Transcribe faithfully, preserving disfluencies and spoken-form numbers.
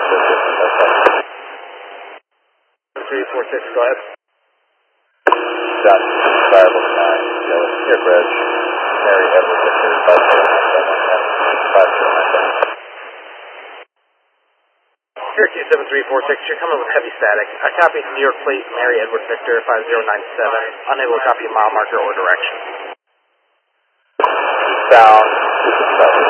three four six, go ahead. Dot variable nine, Air Bridge, Mary Edward Victor, five zero nine seven, five zero nine seven. Syracuse seven three four six, you're coming with heavy static. I copy New York plate, Mary Edward Victor, five zero nine seven, unable to copy a mile marker or direction. Sound,